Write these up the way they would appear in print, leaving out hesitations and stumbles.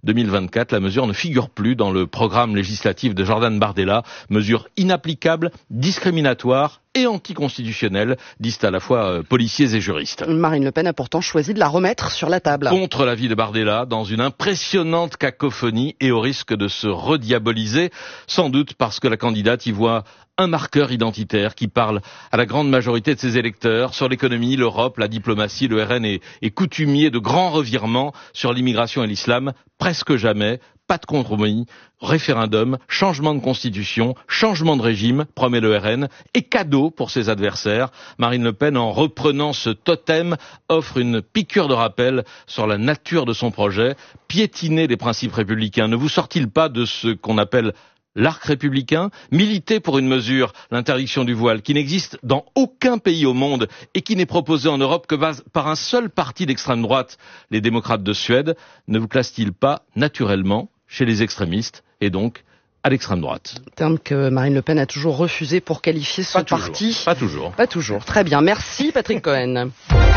2024. La mesure ne figure plus dans le programme législatif de Jordan Bardella. Mesure inapplicable, discriminatoire et anticonstitutionnelle, disent à la fois policiers et juristes. Marine Le Pen a pourtant choisi de la remettre sur la table. Contre l'avis de Bardella, dans une impressionnante cacophonie et au risque de se rediaboliser, sans doute parce que la candidate y voit un marqueur identitaire qui parle à la grande majorité de ses électeurs sur l'économie, l'Europe, la diplomatie. Le RN est coutumier de grands revirements sur l'immigration et l'islam. Presque jamais, pas de compromis, référendum, changement de constitution, changement de régime, promet le RN, et cadeau pour ses adversaires. Marine Le Pen, en reprenant ce totem, offre une piqûre de rappel sur la nature de son projet. Piétiner les principes républicains ne vous sort-il pas de ce qu'on appelle l'arc républicain? Militer pour une mesure, l'interdiction du voile, qui n'existe dans aucun pays au monde et qui n'est proposée en Europe que par un seul parti d'extrême droite, les démocrates de Suède, ne vous classe-t-il pas naturellement chez les extrémistes et donc à l'extrême droite? Terme que Marine Le Pen a toujours refusé pour qualifier ce parti. Pas toujours. Pas toujours. Très bien. Merci Patrick Cohen.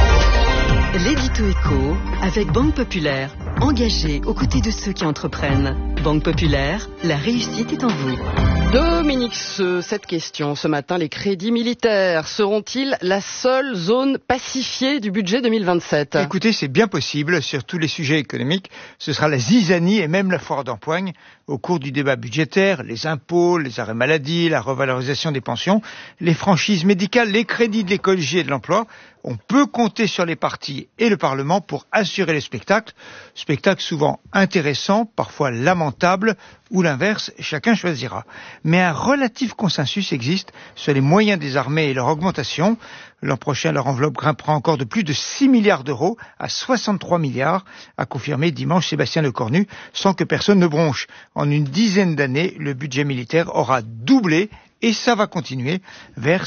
L'édito éco avec Banque Populaire, engagée aux côtés de ceux qui entreprennent. Banque Populaire, la réussite est en vous. Dominique Seux, cette question ce matin, les crédits militaires seront-ils la seule zone pacifiée du budget 2027? Écoutez, c'est bien possible. Sur tous les sujets économiques, ce sera la zizanie et même la foire d'empoigne au cours du débat budgétaire. Les impôts, les arrêts maladie, la revalorisation des pensions, les franchises médicales, les crédits de l'écologie et de l'emploi. On peut compter sur les partis et le Parlement pour assurer le spectacle. Spectacle souvent intéressant, parfois lamentable, ou l'inverse, chacun choisira. Mais un relatif consensus existe sur les moyens des armées et leur augmentation. L'an prochain, leur enveloppe grimpera encore de plus de 6 milliards d'euros à 63 milliards, a confirmé dimanche Sébastien Lecornu, sans que personne ne bronche. En une dizaine d'années, le budget militaire aura doublé et ça va continuer vers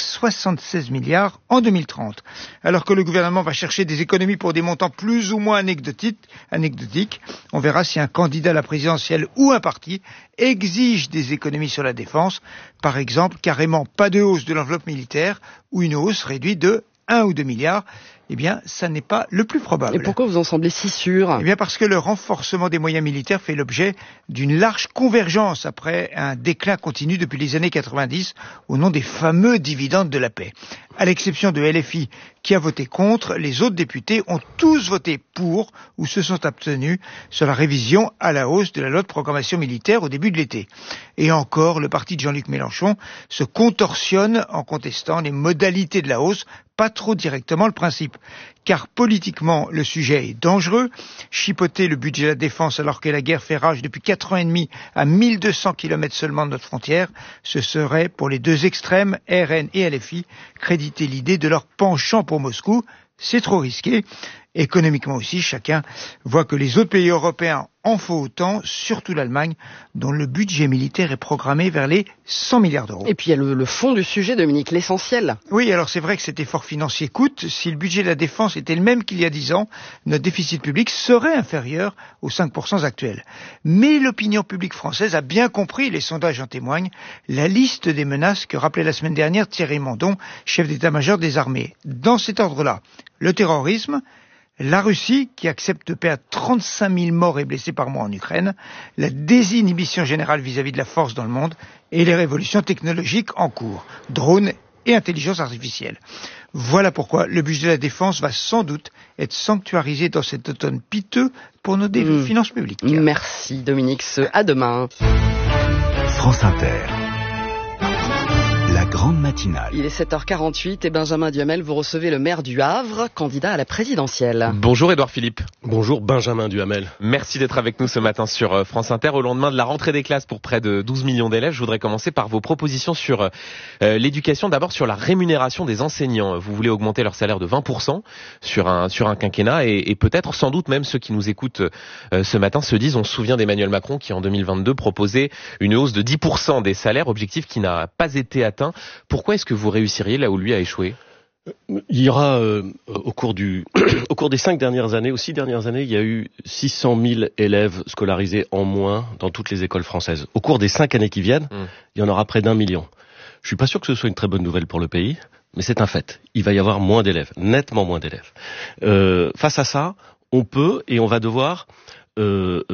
76 milliards en 2030. Alors que le gouvernement va chercher des économies pour des montants plus ou moins anecdotiques, on verra si un candidat à la présidentielle ou un parti exige des économies sur la défense. Par exemple, carrément pas de hausse de l'enveloppe militaire ou une hausse réduite de 1 ou 2 milliards. Eh bien, ça n'est pas le plus probable. Et pourquoi vous en semblez si sûr? Eh bien, parce que le renforcement des moyens militaires fait l'objet d'une large convergence après un déclin continu depuis les années 90 au nom des fameux dividendes de la paix. À l'exception de LFI qui a voté contre, les autres députés ont tous voté pour ou se sont abstenus sur la révision à la hausse de la loi de programmation militaire au début de l'été. Et encore, le parti de Jean-Luc Mélenchon se contorsionne en contestant les modalités de la hausse, pas trop directement le principe. Car politiquement, le sujet est dangereux. Chipoter le budget de la défense alors que la guerre fait rage depuis 4 ans et demi à 1200 km seulement de notre frontière, ce serait, pour les deux extrêmes, RN et LFI, créditer l'idée de leur penchant pour Moscou. C'est trop risqué. Économiquement aussi, chacun voit que les autres pays européens en font autant, surtout l'Allemagne, dont le budget militaire est programmé vers les 100 milliards d'euros. Et puis il y a le fond du sujet, Dominique, l'essentiel. Oui, alors c'est vrai que cet effort financier coûte. Si le budget de la défense était le même qu'il y a 10 ans, notre déficit public serait inférieur aux 5% actuels. Mais l'opinion publique française a bien compris, les sondages en témoignent, la liste des menaces que rappelait la semaine dernière Thierry Mandon, chef d'état-major des armées. Dans cet ordre-là, le terrorisme, la Russie, qui accepte de perdre 35 000 morts et blessés par mois en Ukraine, la désinhibition générale vis-à-vis de la force dans le monde et les révolutions technologiques en cours, drones et intelligence artificielle. Voilà pourquoi le budget de la défense va sans doute être sanctuarisé dans cet automne piteux pour nos finances publiques. Merci Dominique Seux, à demain. France Inter. La grande matinale. Il est 7h48 et Benjamin Duhamel, vous recevez le maire du Havre, candidat à la présidentielle. Bonjour Édouard Philippe. Bonjour Benjamin Duhamel. Merci d'être avec nous ce matin sur France Inter. Au lendemain de la rentrée des classes pour près de 12 millions d'élèves, je voudrais commencer par vos propositions sur l'éducation. D'abord sur la rémunération des enseignants. Vous voulez augmenter leur salaire de 20% sur un quinquennat et peut-être, sans doute même ceux qui nous écoutent ce matin se disent, on se souvient d'Emmanuel Macron qui en 2022 proposait une hausse de 10% des salaires, objectif qui n'a pas été atteint. Pourquoi est-ce que vous réussiriez là où lui a échoué ? Il y aura au cours des 5 dernières années, ou 6 dernières années, il y a eu 600 000 élèves scolarisés en moins dans toutes les écoles françaises. Au cours des 5 années qui viennent, il y en aura près d'1 million. Je suis pas sûr que ce soit une très bonne nouvelle pour le pays, mais c'est un fait. Il va y avoir moins d'élèves, nettement moins d'élèves. Face à ça, on peut et on va devoir